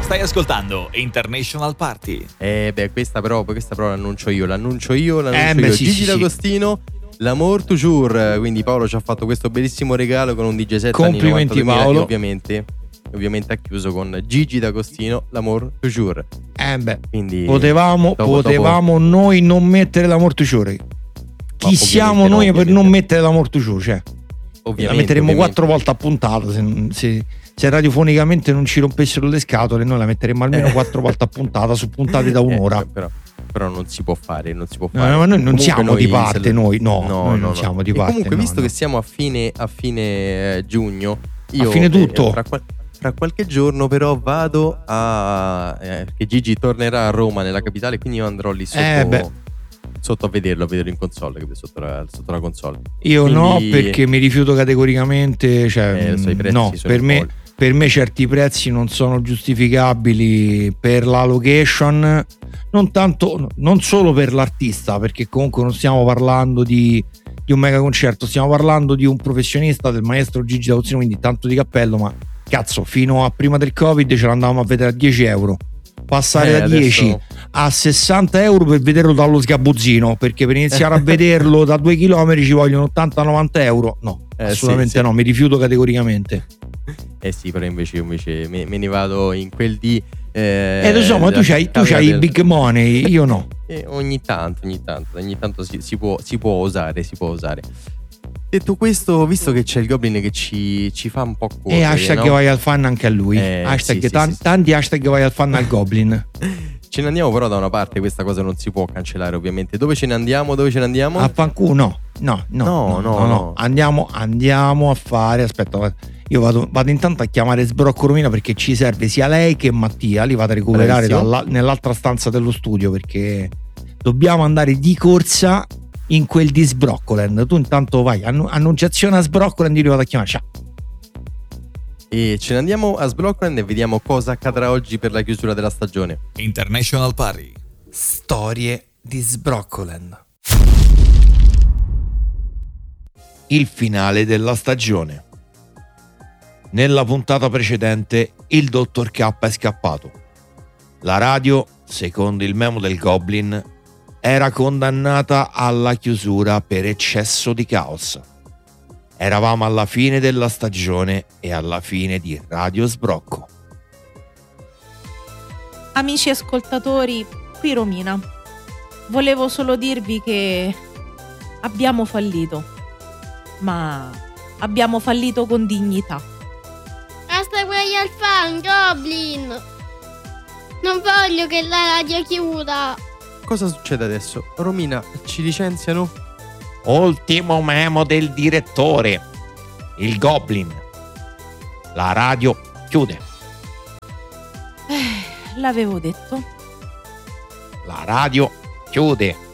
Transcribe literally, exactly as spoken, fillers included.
Stai ascoltando International Party. Eh beh, questa però, questa però l'annuncio io, l'annuncio io, l'annuncio Eh beh, io. sì, Gigi sì, D'Agostino, L'amour toujours. Quindi Paolo ci ha fatto questo bellissimo regalo con un D J set Complimenti, anni novanta duemila, Paolo. e ovviamente, ovviamente ha chiuso con Gigi D'Agostino, L'amour toujours. Eh beh, Quindi potevamo, dopo- potevamo noi non mettere la mortucciore. Chi Ma siamo ovviamente noi no, per ovviamente. non mettere la mortucciore? Cioè, ovviamente, la metteremmo ovviamente. quattro volte a puntata. Se, se, se radiofonicamente non ci rompessero le scatole, noi la metteremmo almeno Eh. quattro volte a puntata su puntate da un'ora. Eh, però, però non si può fare, non si può No, fare. no, ma noi non Comunque siamo di noi parte, se- noi, no, no, noi no, non no. siamo di E parte. comunque, no, visto no. che siamo a fine, a fine eh, giugno, io A fine tutto. eh, fra, qual- fra qualche giorno però vado a eh, che Gigi tornerà a Roma, nella capitale, quindi io andrò lì sotto, Eh, beh. sotto a vederlo, a vederlo in console, che sotto la, sotto la console. Io Quindi- no, perché mi rifiuto categoricamente. Cioè, Eh, lo so, i prezzi no, sono per me, folli. per me certi prezzi non sono giustificabili per la location, non tanto, non solo per l'artista, perché comunque non stiamo parlando di, di un mega concerto, stiamo parlando di un professionista, del maestro Gigi D'Agostino, quindi tanto di cappello, ma cazzo, fino a prima del Covid ce l'andavamo a vedere a dieci euro. Passare Eh, da adesso- dieci a sessanta euro per vederlo dallo sgabuzzino, perché per iniziare a vederlo da due chilometri ci vogliono ottanta novanta euro. No, Eh, assolutamente sì, sì. no, mi rifiuto categoricamente. Eh sì, però invece, io invece me, me ne vado in quel di eh, Eh, lo so, ma tu della c'hai, tu capitale c'hai i del- big money, io no. Eh, ogni tanto, ogni tanto, ogni tanto si, si può, si può osare, si può osare. Detto questo, visto che c'è il Goblin che ci, ci fa un po' correre, E hashtag no? vai al fan anche a lui. Eh, hashtag sì, sì, tan- sì, sì. Tanti hashtag vai al fan al Goblin. Ce ne andiamo però da una parte, questa cosa non si può cancellare ovviamente. Dove ce ne andiamo? Dove ce ne andiamo? A fanculo no. No, no, No, no, no, no, no. Andiamo, andiamo a fare. Aspetta, io vado, vado intanto a chiamare Sbrocco Romina, perché ci serve sia lei che Mattia. Li vado a recuperare Bravissimo. dalla- nell'altra stanza dello studio, perché dobbiamo andare di corsa in quel di Sbroccoland. Tu intanto vai, annu- annunciazione a Sbroccoland, io li vado a chiamare. Ciao. E ce ne andiamo a Sblockland e vediamo cosa accadrà oggi per la chiusura della stagione. International Party. Storie di Sbroccoland. Il finale della stagione. Nella puntata precedente il dottor K è scappato. La radio, secondo il memo del Goblin, era condannata alla chiusura per eccesso di caos. Eravamo alla fine della stagione e alla fine di Radio Sbrocco. Amici ascoltatori, qui Romina. Volevo solo dirvi che abbiamo fallito, ma abbiamo fallito con dignità. Basta guai al fan, Goblin! Non voglio che la radio chiuda! Cosa succede adesso? Romina, ci licenziano? Ultimo memo del direttore. Il Goblin. La radio chiude. L'avevo detto. La radio chiude.